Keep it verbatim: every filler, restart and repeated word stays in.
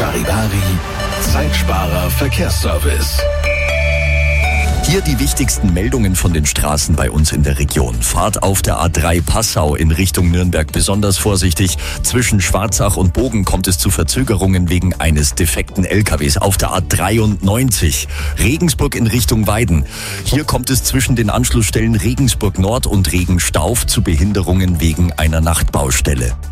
Charivari, Zeitsparer Verkehrsservice. Hier die wichtigsten Meldungen von den Straßen bei uns in der Region. Fahrt auf der A drei Passau in Richtung Nürnberg besonders vorsichtig. Zwischen Schwarzach und Bogen kommt es zu Verzögerungen wegen eines defekten L K Ws. Auf der A dreiundneunzig Regensburg in Richtung Weiden. Hier kommt es zwischen den Anschlussstellen Regensburg Nord und Regenstauf zu Behinderungen wegen einer Nachtbaustelle.